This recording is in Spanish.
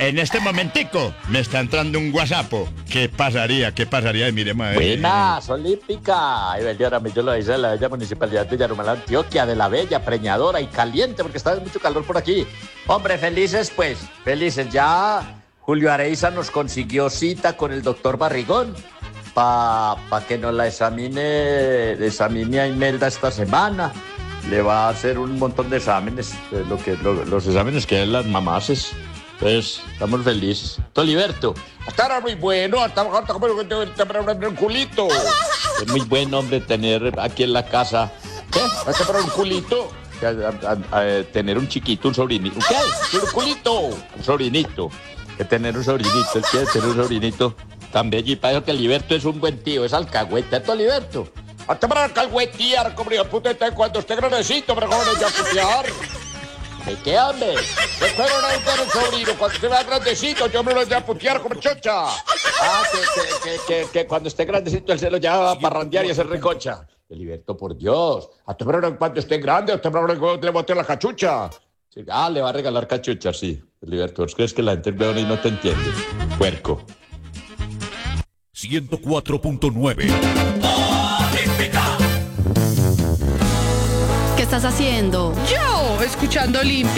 En este momentico me está entrando un WhatsApp. ¿Qué pasaría? Miremos a ver. Buenas, Olímpica. Ay, bendiciones, yo lo hice en la bella municipalidad de Yarumalá, Antioquia, de la bella, preñadora y caliente, porque está mucho calor por aquí. Hombre, felices pues, felices. Ya Julio Areiza nos consiguió cita con el doctor Barrigón para que nos la examine a Imelda esta semana. Le va a hacer un montón de exámenes, los exámenes que dan las mamases. Pues, estamos felices. Toliberto. Hasta ahora muy bueno, hasta como un culito. Es muy buen hombre tener aquí en la casa. ¿Qué? ¿Hasta para un culito? Tener un chiquito, un sobrinito. ¿Qué? ¿Un culito? Un sobrinito. Que tener un sobrinito. Él quiere tener un sobrinito tan bello. Y para eso que Liberto es un buen tío. Es alcahueta, Toliberto. Hasta para alcahuetear, como diga puta, cuando esté grandecito, pero ¿cómo no ya putear? ¿De qué, hombre? Después no necesitar un sobrino, cuando se vea grandecito, yo me lo voy a putear como chocha. Que cuando esté grandecito él se lo lleva a parrandear y a hacer recocha. Liberto, por Dios. Hasta pero cuando esté grande, hasta pero le bote la cachucha. Sí, le va a regalar cachucha, sí. Liberto, es que la gente ve y no te entiende. Puerco. 104.9. ¿Qué estás haciendo? Yo, escuchando Olímpica.